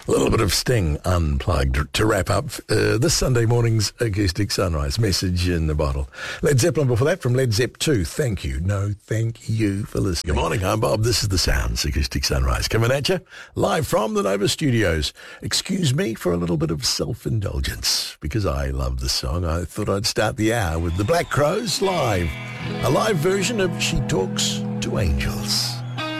A little bit of Sting Unplugged to wrap up this Sunday morning's Acoustic Sunrise. Message in the bottle. Led Zeppelin before that from Led Zepp 2. Thank you. No, thank you for listening. Good morning, I'm Bob. This is The Sounds, Acoustic Sunrise. Coming at you live from the Nova Studios. Excuse me for a little bit of self-indulgence. Because I love the song, I thought I'd start the hour with the Black Crowes live. A live version of She Talks to Angels.